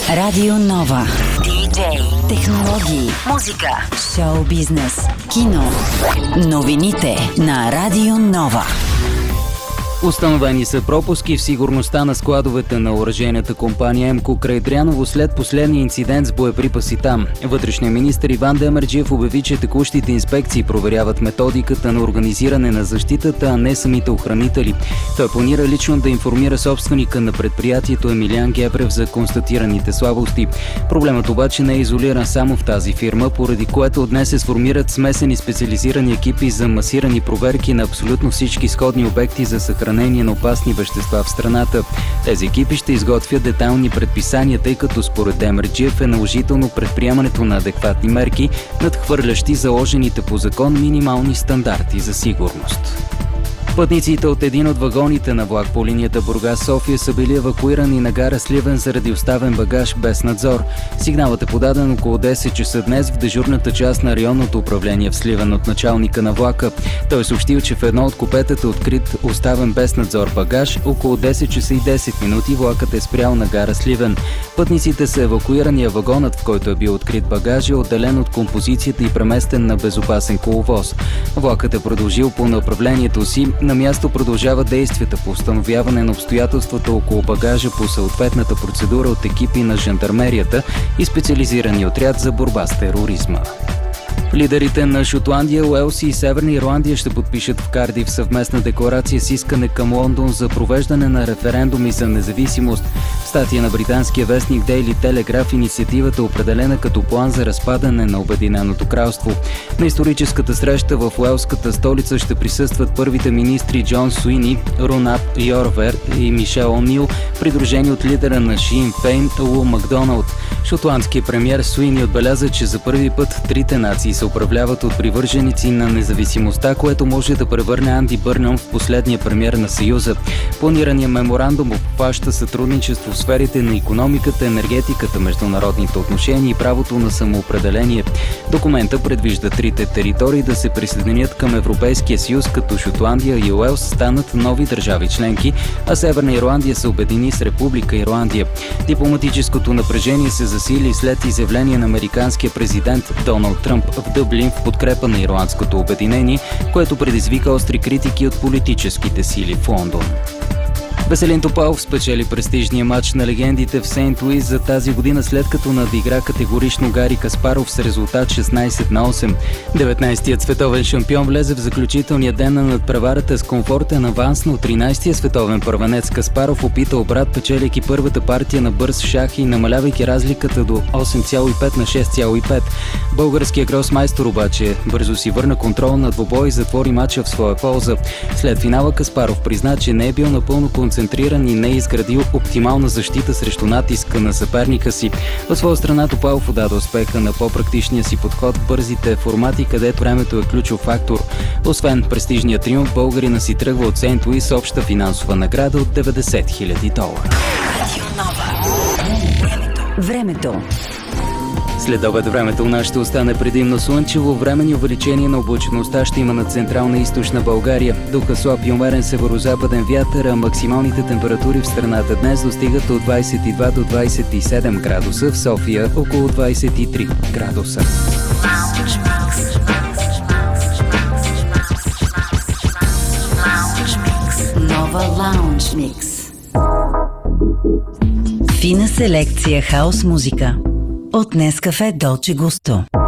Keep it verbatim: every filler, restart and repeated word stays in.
Радио Нова. Диджей, технологии, музика, шоу бизнес, кино. Новините на Радио Нова. Установени са пропуски в сигурността на складовете на оръжейната компания ЕМКО край Дряново след последния инцидент с боеприпаси там. Вътрешният министър Иван Демерджиев обяви, че текущите инспекции проверяват методиката на организиране на защитата, а не самите охранители. Той планира лично да информира собственика на предприятието Емилиан Гебрев за констатираните слабости. Проблемът обаче не е изолиран само в тази фирма, поради което днес се сформират смесени специализирани екипи за масирани проверки на абсолютно всички сходни обекти за съхранение на опасни вещества в страната. Тези екипи ще изготвят детайлни предписания, тъй като според Демерджиев е наложително предприемането на адекватни мерки, надхвърлящи заложените по закон минимални стандарти за сигурност. Пътниците от един от вагоните на влак по линията Бургас-София са били евакуирани на гара Сливен заради оставен багаж без надзор. Сигналът е подаден около десет часа днес в дежурната част на районното управление в Сливен от началника на влака. Той съобщил, че в едно от купетата е открит оставен без надзор багаж. Около десет часа и десет минути влакът е спрял на гара Сливен. Пътниците са евакуирани, а вагонът, в който е бил открит багаж, е отделен от композицията и преместен на безопасен коловоз. Влакът е продължил по направлението си. На място продължават действията по установяване на обстоятелствата около багажа по съответната процедура от екипи на жандармерията и специализирани отряд за борба с тероризма. Лидерите на Шотландия, Уелс и Северна Ирландия ще подпишат в Кардиф съвместна декларация с искане към Лондон за провеждане на референдуми за независимост. В статия на британския вестник Дейли Телеграф инициативата е определена като план за разпадане на Обединеното кралство. На историческата среща в уелската столица ще присъстват първите министри Джон Суини, Рунап Йорвер и Мишел Онил, придружени от лидера на Шин Фейн Лу Макдоналд. Шотландският премиер Суини отбеляза, че за първи път трите нации се управляват от привърженици на независимостта, което може да превърне Анди Бърнъм в последния премиер на Съюза. Планираният меморандум обхваща сътрудничество в сферите на икономиката, енергетиката, международните отношения и правото на самоопределение. Документа предвижда трите територии да се присъединят към Европейския съюз, като Шотландия и Уелс станат нови държави членки, а Северна Ирландия се обедини с Република Ирландия. Дипломатическото напрежение се засили след изявление на американския президент Доналд Тръмп в Дъблин в подкрепа на ирландското обединение, което предизвика остри критики от политическите сили в Лондон. Веселин Топалов спечели престижния матч на легендите в Сейнт Луис за тази година, след като надигра категорично Гари Каспаров с резултат шестнайсет на осем. деветнайсетият световен шампион влезе в заключителния ден на надпреварата с комфортен аванс, но тринайсетият световен първенец Каспаров опита обрат, печелейки първата партия на бърз шах и намалявайки разликата до осем цяло и пет на шест цяло и пет. Българският гросмайстор обаче бързо си върна контрол на двобой и затвори мача в своя полза. След финала Каспаров призна, че не е бил напълно концентриран и не е изградил оптимална защита срещу натиска на съперника си. От своя страна Топалов отдаде успеха на по-практичния си подход в бързите формати, където времето е ключов фактор. Освен престижния триумф, българина си тръгва от Сейнт Луис с обща финансова награда от деветдесет хиляди долара. Времето. След обед времето у нас ще остане предимно слънчево. Времени увеличение на облачността ще има на централна и източна България. Духа слаб и умерен северозападен вятър, а максималните температури в страната днес достигат от двайсет и два до двайсет и седем градуса, в София около двайсет и три градуса. Нова Лаунж Микс. Фина селекция хаус музика от Нескафе Долче Густо.